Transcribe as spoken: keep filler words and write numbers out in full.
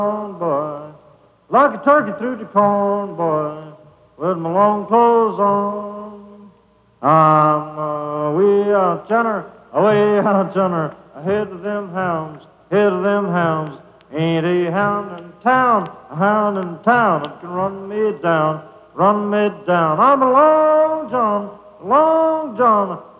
boy, like a turkey through the corn, boy, with my long clothes on. I'm a wee out yonder, a way out yonder, ahead of them hounds, ahead of them hounds. Ain't a hound in town, a hound in town that can run me down, run me down. I'm a Long John, Long John.